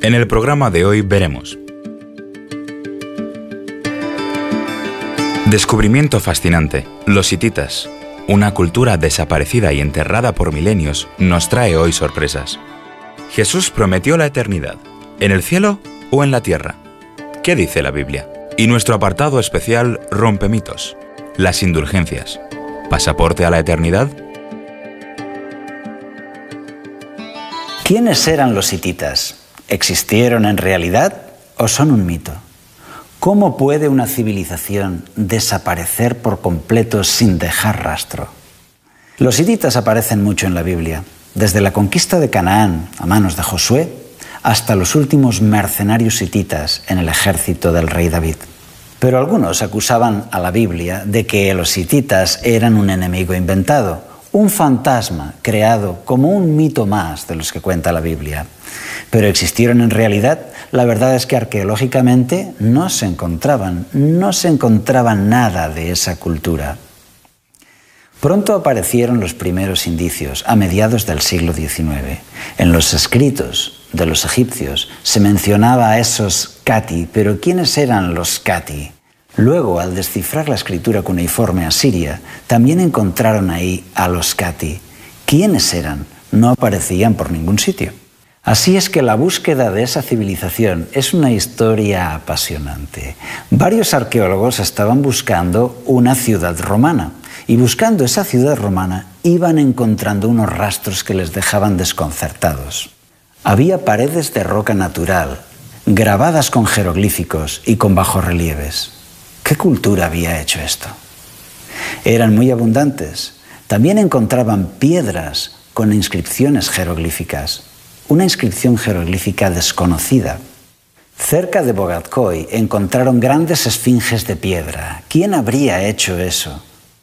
En el programa de hoy veremos: descubrimiento fascinante. Los hititas, una cultura desaparecida y enterrada por milenios, nos trae hoy sorpresas. Jesús prometió la eternidad, ¿en el cielo o en la tierra? ¿Qué dice la Biblia? Y nuestro apartado especial Rompe mitos, las indulgencias. ¿Pasaporte a la eternidad? ¿Quiénes eran los hititas? ¿Existieron en realidad o son un mito? ¿Cómo puede una civilización desaparecer por completo sin dejar rastro? Los hititas aparecen mucho en la Biblia, desde la conquista de Canaán a manos de Josué hasta los últimos mercenarios hititas en el ejército del rey David. Pero algunos acusaban a la Biblia de que los hititas eran un enemigo inventado, un fantasma creado como un mito más de los que cuenta la Biblia. ¿Pero existieron en realidad? La verdad es que arqueológicamente no se encontraba nada de esa cultura. Pronto aparecieron los primeros indicios, a mediados del siglo XIX. En los escritos de los egipcios se mencionaba a esos Cati, pero ¿quiénes eran los Cati? Luego, al descifrar la escritura cuneiforme asiria, también encontraron ahí a los Cati. ¿Quiénes eran? No aparecían por ningún sitio. Así es que la búsqueda de esa civilización es una historia apasionante. Varios arqueólogos estaban buscando una ciudad romana, y buscando esa ciudad romana iban encontrando unos rastros que les dejaban desconcertados. Había paredes de roca natural, grabadas con jeroglíficos y con bajorrelieves. ¿Qué cultura había hecho esto? Eran muy abundantes. También encontraban piedras con inscripciones jeroglíficas. Una inscripción jeroglífica desconocida. Cerca de Bogadcoy encontraron grandes esfinges de piedra. ¿Quién habría hecho eso?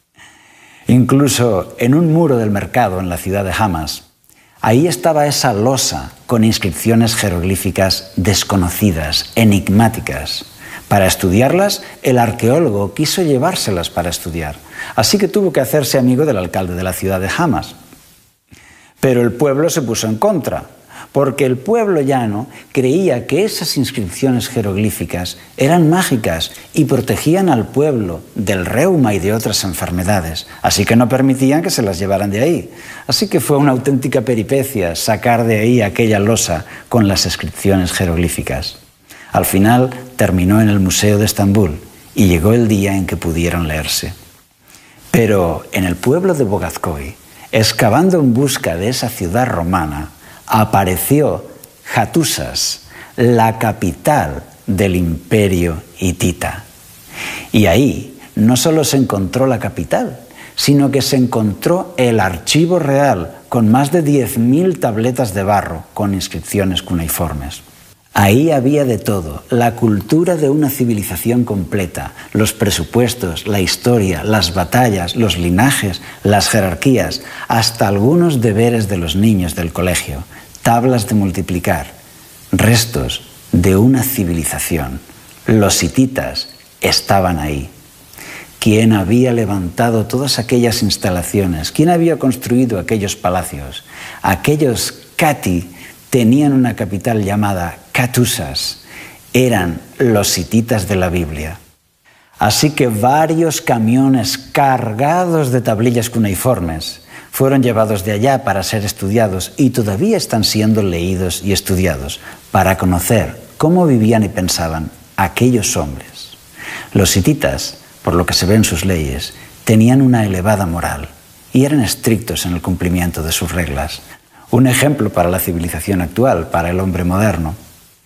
Incluso en un muro del mercado en la ciudad de Hamas, ahí estaba esa losa con inscripciones jeroglíficas desconocidas, enigmáticas. Para estudiarlas, el arqueólogo quiso llevárselas para estudiar, así que tuvo que hacerse amigo del alcalde de la ciudad de Hamas. Pero el pueblo se puso en contra, porque el pueblo llano creía que esas inscripciones jeroglíficas eran mágicas y protegían al pueblo del reuma y de otras enfermedades, así que no permitían que se las llevaran de ahí. Así que fue una auténtica peripecia sacar de ahí aquella losa con las inscripciones jeroglíficas. Al final terminó en el Museo de Estambul y llegó el día en que pudieron leerse. Pero en el pueblo de Bogadcoy, excavando en busca de esa ciudad romana, apareció Hattusas, la capital del imperio hitita. Y ahí no solo se encontró la capital, sino que se encontró el archivo real con más de 10.000 tabletas de barro con inscripciones cuneiformes. Ahí había de todo, la cultura de una civilización completa, los presupuestos, la historia, las batallas, los linajes, las jerarquías, hasta algunos deberes de los niños del colegio, tablas de multiplicar, restos de una civilización. Los hititas estaban ahí. ¿Quién había levantado todas aquellas instalaciones? ¿Quién había construido aquellos palacios? Aquellos Cati tenían una capital llamada Hattusas. Eran los hititas de la Biblia. Así que varios camiones cargados de tablillas cuneiformes fueron llevados de allá para ser estudiados y todavía están siendo leídos y estudiados para conocer cómo vivían y pensaban aquellos hombres. Los hititas, por lo que se ve en sus leyes, tenían una elevada moral y eran estrictos en el cumplimiento de sus reglas. Un ejemplo para la civilización actual, para el hombre moderno.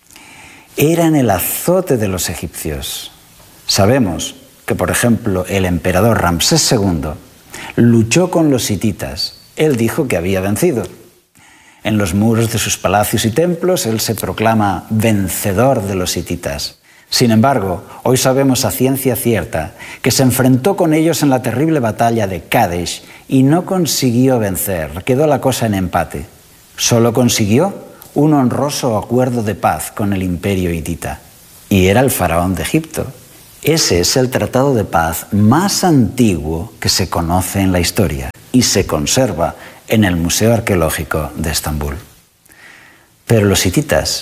Eran el azote de los egipcios. Sabemos que, por ejemplo, el emperador Ramsés II luchó con los hititas. Él dijo que había vencido. En los muros de sus palacios y templos, él se proclama vencedor de los hititas. Sin embargo, hoy sabemos a ciencia cierta que se enfrentó con ellos en la terrible batalla de Kadesh y no consiguió vencer. Quedó la cosa en empate. Solo consiguió un honroso acuerdo de paz con el imperio hitita. Y era el faraón de Egipto. Ese es el tratado de paz más antiguo que se conoce en la historia y se conserva en el Museo Arqueológico de Estambul. Pero los hititas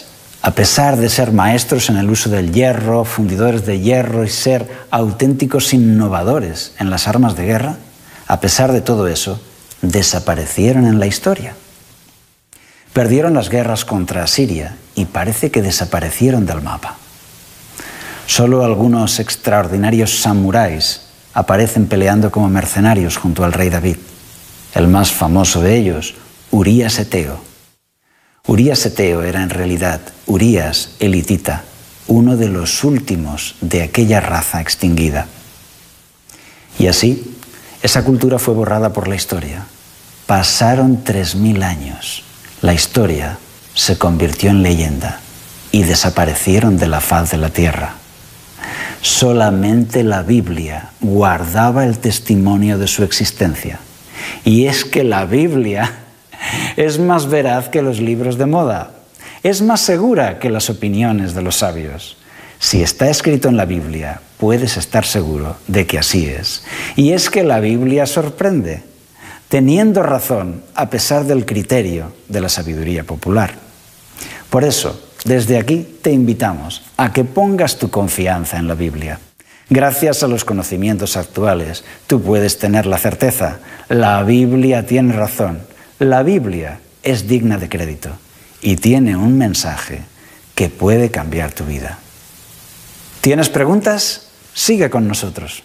A pesar de ser maestros en el uso del hierro, fundidores de hierro y ser auténticos innovadores en las armas de guerra, a pesar de todo eso, desaparecieron en la historia. Perdieron las guerras contra Asiria y parece que desaparecieron del mapa. Solo algunos extraordinarios samuráis aparecen peleando como mercenarios junto al rey David. El más famoso de ellos, Urías Eteo. Urías Eteo era en realidad Urías elitita, uno de los últimos de aquella raza extinguida. Y así, esa cultura fue borrada por la historia. Pasaron 3000 años. La historia se convirtió en leyenda y desaparecieron de la faz de la tierra. Solamente la Biblia guardaba el testimonio de su existencia. Y es que la Biblia es más veraz que los libros de moda. Es más segura que las opiniones de los sabios. Si está escrito en la Biblia, puedes estar seguro de que así es. Y es que la Biblia sorprende, teniendo razón a pesar del criterio de la sabiduría popular. Por eso, desde aquí te invitamos a que pongas tu confianza en la Biblia. Gracias a los conocimientos actuales, tú puedes tener la certeza. La Biblia tiene razón. La Biblia es digna de crédito y tiene un mensaje que puede cambiar tu vida. ¿Tienes preguntas? Sigue con nosotros.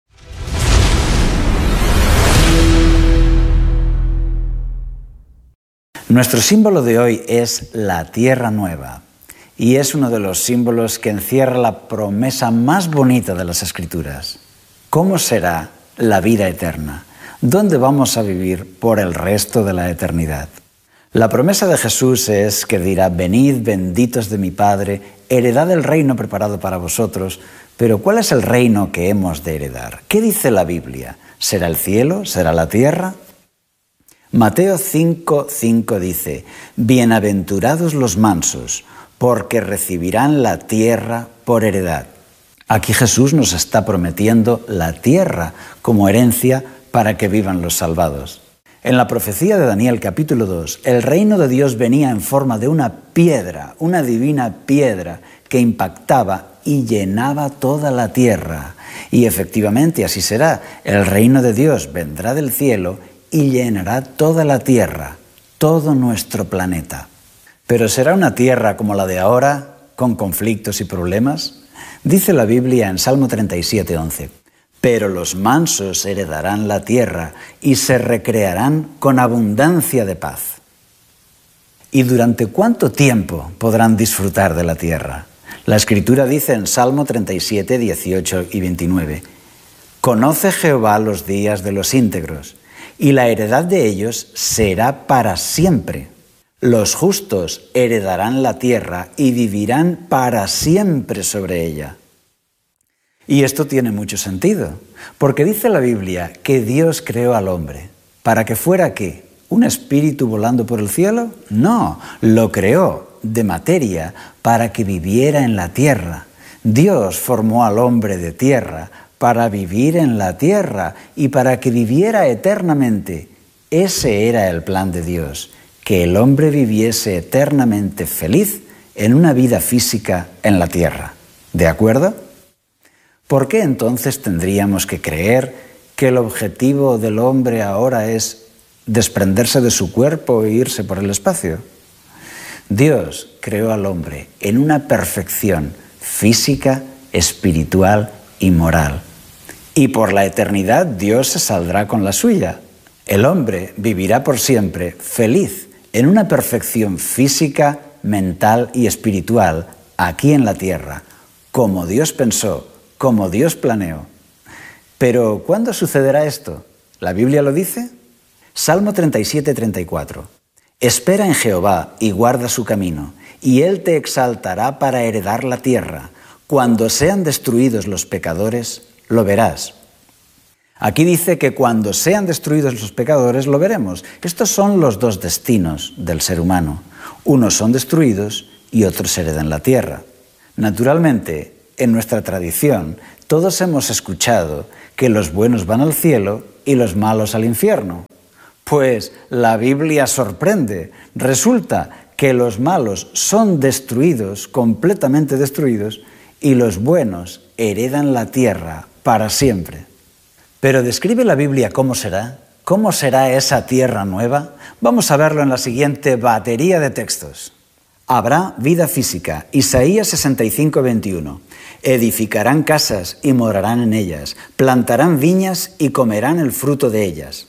Nuestro símbolo de hoy es la Tierra Nueva y es uno de los símbolos que encierra la promesa más bonita de las Escrituras. ¿Cómo será la vida eterna? ¿Dónde vamos a vivir por el resto de la eternidad? La promesa de Jesús es que dirá: venid, benditos de mi Padre, heredad el reino preparado para vosotros. Pero ¿cuál es el reino que hemos de heredar? ¿Qué dice la Biblia? ¿Será el cielo? ¿Será la tierra? Mateo 5:5 dice: bienaventurados los mansos, porque recibirán la tierra por heredad. Aquí Jesús nos está prometiendo la tierra como herencia para que vivan los salvados. En la profecía de Daniel capítulo 2, el reino de Dios venía en forma de una piedra, una divina piedra que impactaba y llenaba toda la tierra. Y efectivamente así será. El reino de Dios vendrá del cielo y llenará toda la tierra, todo nuestro planeta. ¿Pero será una tierra como la de ahora, con conflictos y problemas? Dice la Biblia en Salmo 37:11. Pero los mansos heredarán la tierra y se recrearán con abundancia de paz. ¿Y durante cuánto tiempo podrán disfrutar de la tierra? La Escritura dice en Salmo 37, 18 y 29, «Conoce Jehová los días de los íntegros, y la heredad de ellos será para siempre. Los justos heredarán la tierra y vivirán para siempre sobre ella». Y esto tiene mucho sentido, porque dice la Biblia que Dios creó al hombre. ¿Para que fuera qué? ¿Un espíritu volando por el cielo? No, lo creó de materia para que viviera en la tierra. Dios formó al hombre de tierra para vivir en la tierra y para que viviera eternamente. Ese era el plan de Dios, que el hombre viviese eternamente feliz en una vida física en la tierra. ¿De acuerdo? ¿Por qué entonces tendríamos que creer que el objetivo del hombre ahora es desprenderse de su cuerpo e irse por el espacio? Dios creó al hombre en una perfección física, espiritual y moral. Y por la eternidad Dios se saldrá con la suya. El hombre vivirá por siempre feliz en una perfección física, mental y espiritual aquí en la tierra, como Dios pensó, como Dios planeó. Pero ¿cuándo sucederá esto? ¿La Biblia lo dice? Salmo 37, 34. Espera en Jehová y guarda su camino, y Él te exaltará para heredar la tierra. Cuando sean destruidos los pecadores, lo verás. Aquí dice que cuando sean destruidos los pecadores, lo veremos. Estos son los dos destinos del ser humano. Unos son destruidos y otros heredan la tierra. Naturalmente, en nuestra tradición, todos hemos escuchado que los buenos van al cielo y los malos al infierno. Pues la Biblia sorprende. Resulta que los malos son destruidos, completamente destruidos, y los buenos heredan la tierra para siempre. Pero ¿describe la Biblia cómo será? ¿Cómo será esa tierra nueva? Vamos a verlo en la siguiente batería de textos. Habrá vida física. Isaías 65, 21. Edificarán casas y morarán en ellas. Plantarán viñas y comerán el fruto de ellas.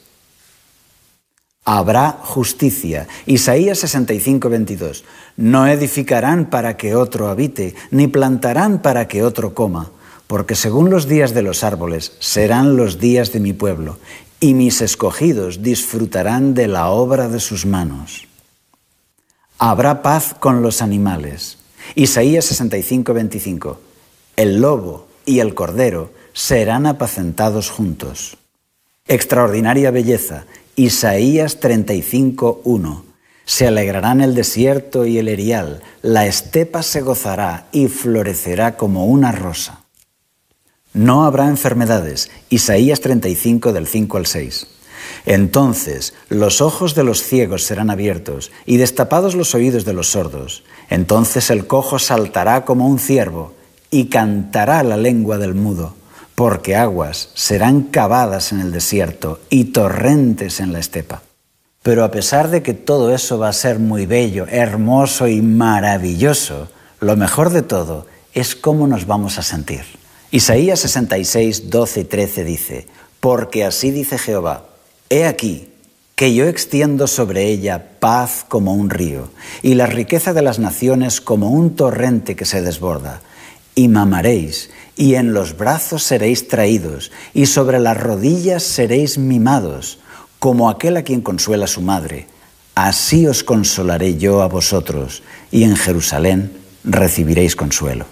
Habrá justicia. Isaías 65, 22. No edificarán para que otro habite, ni plantarán para que otro coma, porque según los días de los árboles serán los días de mi pueblo, y mis escogidos disfrutarán de la obra de sus manos. Habrá paz con los animales. Isaías 65, 25. El lobo y el cordero serán apacentados juntos. Extraordinaria belleza. Isaías 35, 1. Se alegrarán el desierto y el erial, la estepa se gozará y florecerá como una rosa. No habrá enfermedades. Isaías 35, del 5 al 6. Entonces los ojos de los ciegos serán abiertos y destapados los oídos de los sordos. Entonces el cojo saltará como un ciervo y cantará la lengua del mudo, porque aguas serán cavadas en el desierto y torrentes en la estepa. Pero a pesar de que todo eso va a ser muy bello, hermoso y maravilloso, lo mejor de todo es cómo nos vamos a sentir. Isaías 66, 12 y 13 dice: porque así dice Jehová, he aquí que yo extiendo sobre ella paz como un río, y la riqueza de las naciones como un torrente que se desborda. Y mamaréis, y en los brazos seréis traídos, y sobre las rodillas seréis mimados, como aquel a quien consuela su madre. Así os consolaré yo a vosotros, y en Jerusalén recibiréis consuelo.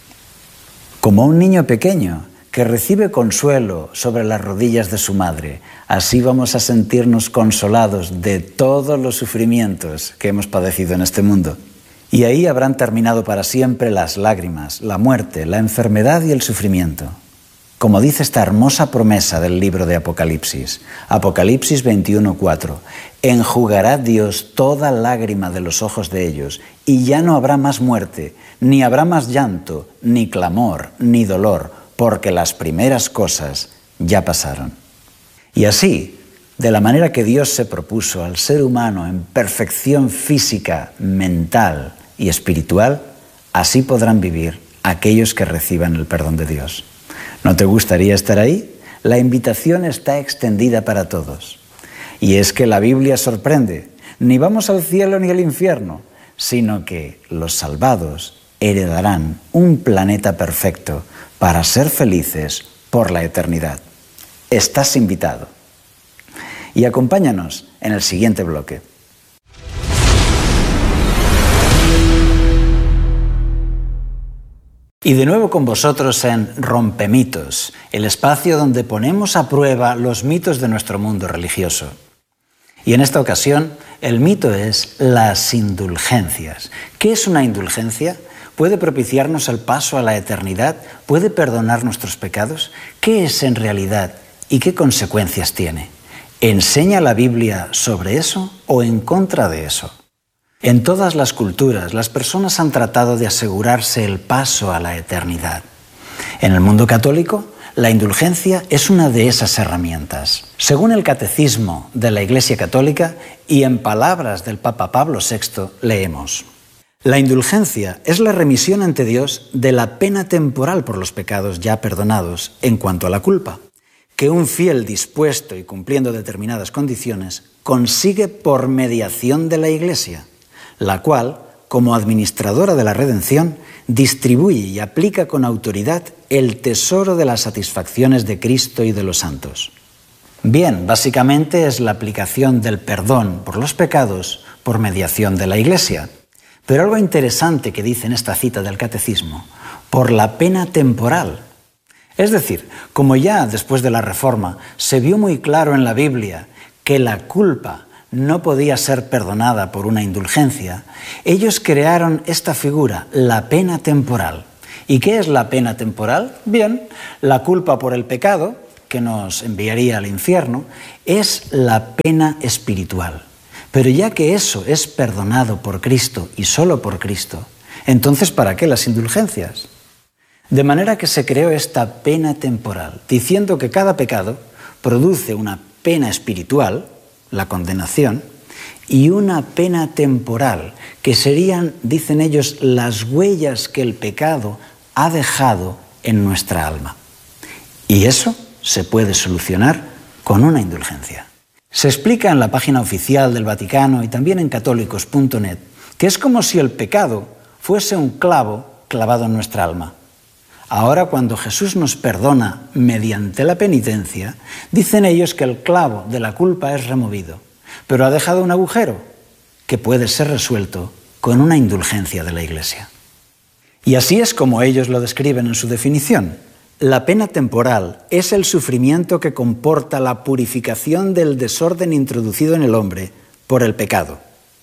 Como un niño pequeño que recibe consuelo sobre las rodillas de su madre, así vamos a sentirnos consolados de todos los sufrimientos que hemos padecido en este mundo. Y ahí habrán terminado para siempre las lágrimas, la muerte, la enfermedad y el sufrimiento. Como dice esta hermosa promesa del libro de Apocalipsis, Apocalipsis 21:4, enjugará Dios toda lágrima de los ojos de ellos, y ya no habrá más muerte, ni habrá más llanto, ni clamor, ni dolor, porque las primeras cosas ya pasaron. Y así, de la manera que Dios se propuso al ser humano en perfección física, mental y espiritual, así podrán vivir aquellos que reciban el perdón de Dios. ¿No te gustaría estar ahí? La invitación está extendida para todos. Y es que la Biblia sorprende. Ni vamos al cielo ni al infierno, sino que los salvados heredarán un planeta perfecto para ser felices por la eternidad. Estás invitado. Y acompáñanos en el siguiente bloque. Y de nuevo con vosotros en Rompemitos, el espacio donde ponemos a prueba los mitos de nuestro mundo religioso. Y en esta ocasión, el mito es las indulgencias. ¿Qué es una indulgencia? ¿Puede propiciarnos el paso a la eternidad? ¿Puede perdonar nuestros pecados? ¿Qué es en realidad y qué consecuencias tiene? ¿Enseña la Biblia sobre eso o en contra de eso? En todas las culturas, las personas han tratado de asegurarse el paso a la eternidad. En el mundo católico, la indulgencia es una de esas herramientas. Según el Catecismo de la Iglesia Católica y en palabras del Papa Pablo VI, leemos: la indulgencia es la remisión ante Dios de la pena temporal por los pecados ya perdonados en cuanto a la culpa, que un fiel dispuesto y cumpliendo determinadas condiciones consigue por mediación de la Iglesia, la cual, como administradora de la redención, distribuye y aplica con autoridad el tesoro de las satisfacciones de Cristo y de los santos. Bien, básicamente es la aplicación del perdón por los pecados por mediación de la Iglesia. Pero algo interesante que dice en esta cita del Catecismo, por la pena temporal. Es decir, como ya después de la Reforma se vio muy claro en la Biblia que la culpa no podía ser perdonada por una indulgencia, ellos crearon esta figura, la pena temporal. ¿Y qué es la pena temporal? Bien, la culpa por el pecado, que nos enviaría al infierno, es la pena espiritual. Pero ya que eso es perdonado por Cristo y solo por Cristo, entonces ¿para qué las indulgencias? De manera que se creó esta pena temporal, diciendo que cada pecado produce una pena espiritual, la condenación, y una pena temporal, que serían, dicen ellos, las huellas que el pecado ha dejado en nuestra alma. Y eso se puede solucionar con una indulgencia. Se explica en la página oficial del Vaticano y también en católicos.net que es como si el pecado fuese un clavo clavado en nuestra alma. Ahora, cuando Jesús nos perdona mediante la penitencia, dicen ellos que el clavo de la culpa es removido, pero ha dejado un agujero que puede ser resuelto con una indulgencia de la Iglesia. Y así es como ellos lo describen en su definición. La pena temporal es el sufrimiento que comporta la purificación del desorden introducido en el hombre por el pecado.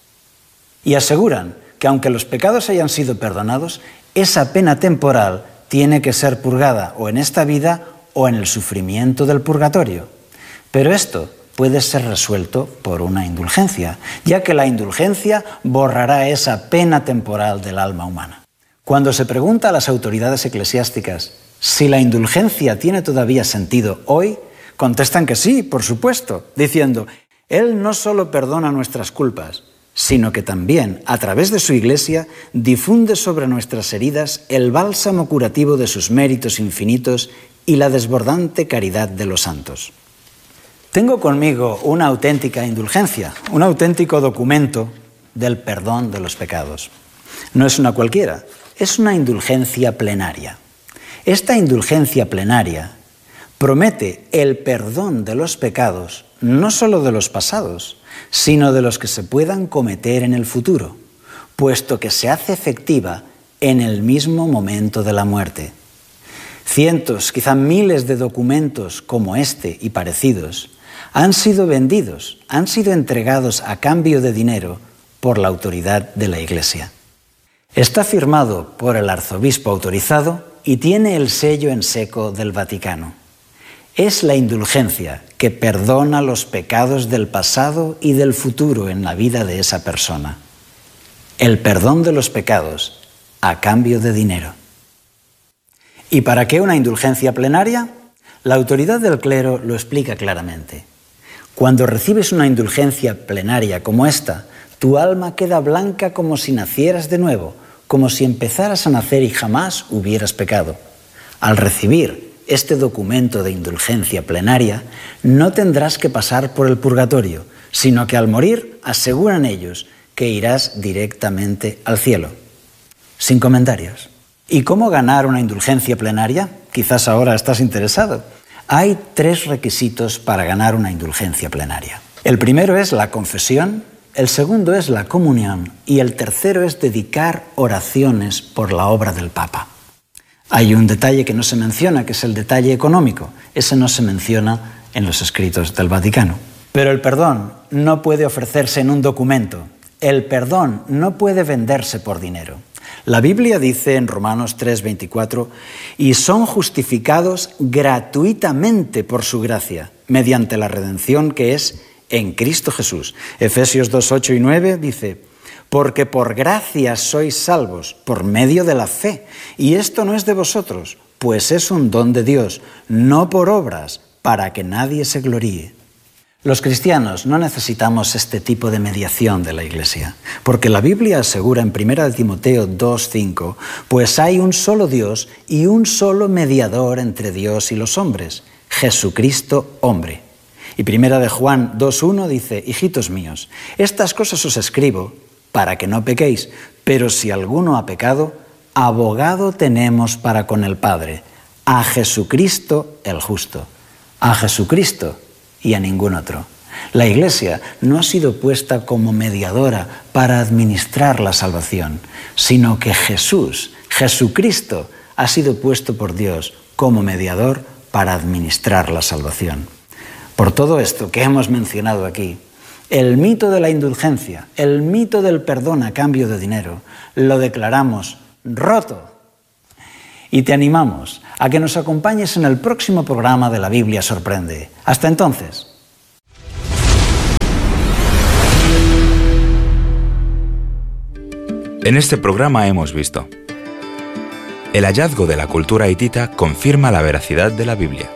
Y aseguran que aunque los pecados hayan sido perdonados, esa pena temporal tiene que ser purgada o en esta vida o en el sufrimiento del purgatorio. Pero esto puede ser resuelto por una indulgencia, ya que la indulgencia borrará esa pena temporal del alma humana. Cuando se pregunta a las autoridades eclesiásticas si la indulgencia tiene todavía sentido hoy, contestan que sí, por supuesto, diciendo: Él no solo perdona nuestras culpas, sino que también, a través de su Iglesia, difunde sobre nuestras heridas el bálsamo curativo de sus méritos infinitos y la desbordante caridad de los santos. Tengo conmigo una auténtica indulgencia, un auténtico documento del perdón de los pecados. No es una cualquiera, es una indulgencia plenaria. Esta indulgencia plenaria promete el perdón de los pecados, no solo de los pasados, sino de los que se puedan cometer en el futuro, puesto que se hace efectiva en el mismo momento de la muerte. Cientos, quizá miles de documentos como este y parecidos han sido vendidos, han sido entregados a cambio de dinero por la autoridad de la Iglesia. Está firmado por el arzobispo autorizado y tiene el sello en seco del Vaticano. Es la indulgencia que perdona los pecados del pasado y del futuro en la vida de esa persona. El perdón de los pecados a cambio de dinero. ¿Y para qué una indulgencia plenaria? La autoridad del clero lo explica claramente. Cuando recibes una indulgencia plenaria como esta, tu alma queda blanca como si nacieras de nuevo, como si empezaras a nacer y jamás hubieras pecado. Al recibir este documento de indulgencia plenaria, no tendrás que pasar por el purgatorio, sino que al morir aseguran ellos que irás directamente al cielo. Sin comentarios. ¿Y cómo ganar una indulgencia plenaria? Quizás ahora estás interesado. Hay 3 requisitos para ganar una indulgencia plenaria. El primero es la confesión, el segundo es la comunión y el tercero es dedicar oraciones por la obra del Papa. Hay un detalle que no se menciona, que es el detalle económico. Ese no se menciona en los escritos del Vaticano. Pero el perdón no puede ofrecerse en un documento. El perdón no puede venderse por dinero. La Biblia dice en Romanos 3:24, y son justificados gratuitamente por su gracia, mediante la redención que es en Cristo Jesús. Efesios 2:8 y 9 dice, porque por gracia sois salvos, por medio de la fe, y esto no es de vosotros, pues es un don de Dios, no por obras, para que nadie se gloríe. Los cristianos no necesitamos este tipo de mediación de la Iglesia, porque la Biblia asegura en 1 Timoteo 2:5, pues hay un solo Dios y un solo mediador entre Dios y los hombres, Jesucristo hombre. Y 1 Juan 2:1 dice, hijitos míos, estas cosas os escribo para que no pequéis, pero si alguno ha pecado, abogado tenemos para con el Padre, a Jesucristo el justo, a Jesucristo y a ningún otro. La Iglesia no ha sido puesta como mediadora para administrar la salvación, sino que Jesucristo, ha sido puesto por Dios como mediador para administrar la salvación. Por todo esto que hemos mencionado aquí, el mito de la indulgencia, el mito del perdón a cambio de dinero, lo declaramos roto. Y te animamos a que nos acompañes en el próximo programa de La Biblia Sorprende. Hasta entonces. En este programa hemos visto: el hallazgo de la cultura hitita confirma la veracidad de la Biblia.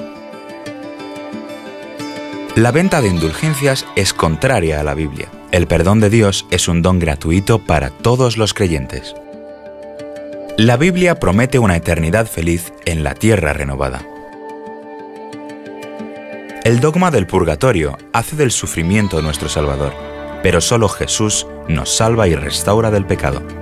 La venta de indulgencias es contraria a la Biblia. El perdón de Dios es un don gratuito para todos los creyentes. La Biblia promete una eternidad feliz en la tierra renovada. El dogma del purgatorio hace del sufrimiento nuestro Salvador, pero solo Jesús nos salva y restaura del pecado.